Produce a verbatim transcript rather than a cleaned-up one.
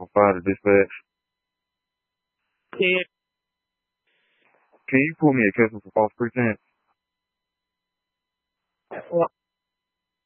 Alpha five to dispatch. Kid. Can you pull me a case for false pretense? Well,